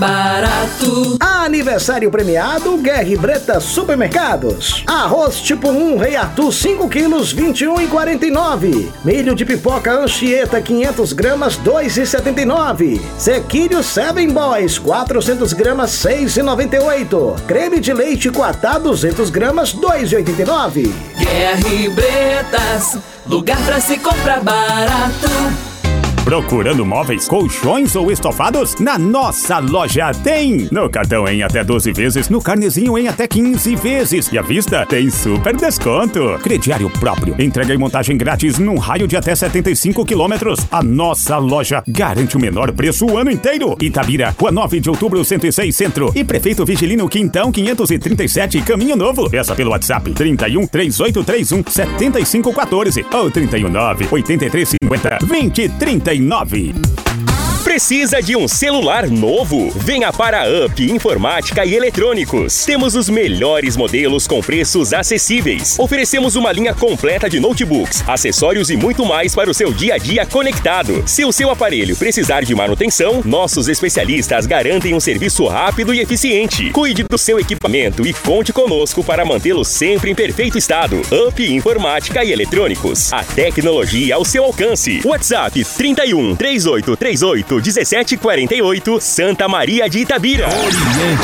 Barato. Aniversário premiado Guerra Breta Supermercados. Arroz tipo 1 Rei Arthur 5 quilos 21,49. Milho de pipoca Anchieta 500 gramas 2,79. Sequilho Seven Boys 400 gramas 6,98. Creme de leite Quatá 200 gramas 2,89. Guerra Bretas, lugar pra se comprar barato. Procurando móveis, colchões ou estofados? Na nossa loja tem! No cartão em até 12 vezes, no carnezinho em até 15 vezes. E à vista tem super desconto. Crediário próprio. Entrega e montagem grátis num raio de até 75 quilômetros. A nossa loja garante o menor preço o ano inteiro. Itabira, Rua 9 de Outubro, 106 Centro. E Prefeito Vigilino Quintão, 537, Caminho Novo. Peça pelo WhatsApp 31 3831 7514 ou 319 8350 2039. Precisa de um celular novo? Venha para a Up Informática e Eletrônicos. Temos os melhores modelos com preços acessíveis. Oferecemos uma linha completa de notebooks, acessórios e muito mais para o seu dia a dia conectado. Se o seu aparelho precisar de manutenção, nossos especialistas garantem um serviço rápido e eficiente. Cuide do seu equipamento e conte conosco para mantê-lo sempre em perfeito estado. Up Informática e Eletrônicos. A tecnologia ao seu alcance. WhatsApp 31 3838 1748, Santa Maria de Itabira.